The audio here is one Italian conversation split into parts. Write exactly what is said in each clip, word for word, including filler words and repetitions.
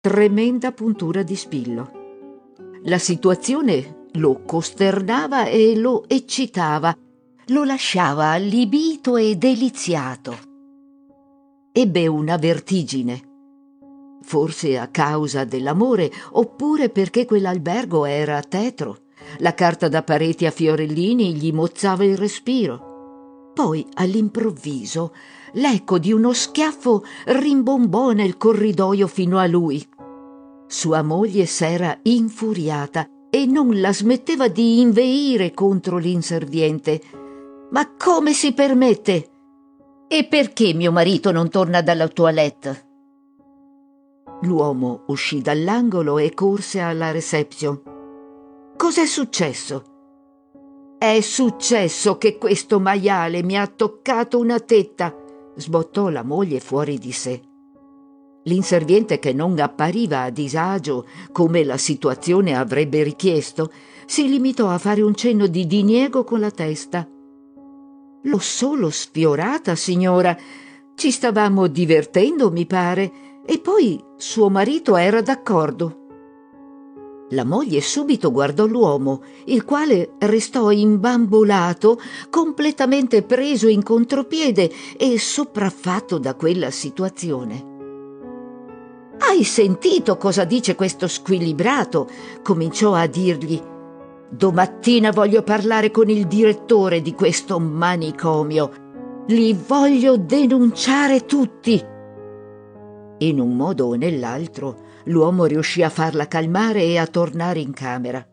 tremenda puntura di spillo. La situazione lo costernava e lo eccitava, lo lasciava allibito e deliziato. Ebbe una vertigine, forse a causa dell'amore, oppure perché quell'albergo era tetro. La carta da pareti a fiorellini gli mozzava il respiro. Poi, all'improvviso, l'eco di uno schiaffo rimbombò nel corridoio fino a lui. Sua moglie s'era infuriata e non la smetteva di inveire contro l'inserviente. «Ma come si permette? E perché mio marito non torna dalla toilette?» L'uomo uscì dall'angolo e corse alla reception. «Cos'è successo?» «È successo che questo maiale mi ha toccato una tetta», sbottò la moglie fuori di sé. L'inserviente, che non appariva a disagio come la situazione avrebbe richiesto, si limitò a fare un cenno di diniego con la testa. «L'ho solo sfiorata, signora. Ci stavamo divertendo, mi pare, e poi suo marito era d'accordo». La moglie subito guardò l'uomo, il quale restò imbambolato, completamente preso in contropiede e sopraffatto da quella situazione. «Hai sentito cosa dice questo squilibrato?» cominciò a dirgli. «Domattina voglio parlare con il direttore di questo manicomio. Li voglio denunciare tutti». In un modo o nell'altro l'uomo riuscì a farla calmare e a tornare in camera.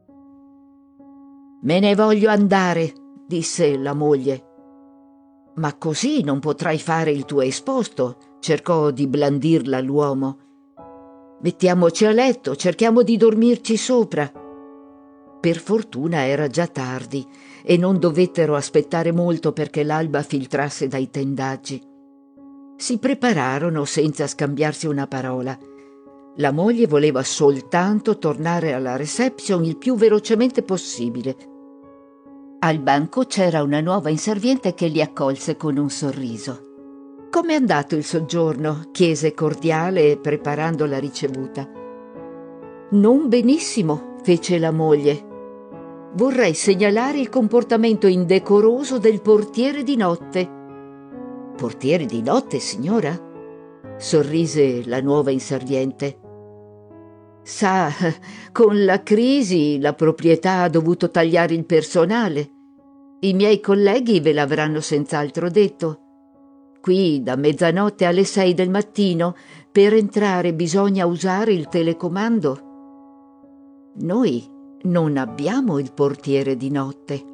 «Me ne voglio andare», disse la moglie. «Ma così non potrai fare il tuo esposto», cercò di blandirla l'uomo. «Mettiamoci a letto, cerchiamo di dormirci sopra». Per fortuna era già tardi e non dovettero aspettare molto perché l'alba filtrasse dai tendaggi. Si prepararono senza scambiarsi una parola. La moglie voleva soltanto tornare alla reception il più velocemente possibile. Al banco c'era una nuova inserviente che li accolse con un sorriso. «Com'è andato il soggiorno?» chiese cordiale, preparando la ricevuta. «Non benissimo», fece la moglie. «Vorrei segnalare il comportamento indecoroso del portiere di notte». «Portiere di notte, signora?» sorrise la nuova inserviente. «Sa, con la crisi la proprietà ha dovuto tagliare il personale. I miei colleghi ve l'avranno senz'altro detto. Qui da mezzanotte alle sei del mattino per entrare bisogna usare il telecomando. Noi non abbiamo il portiere di notte».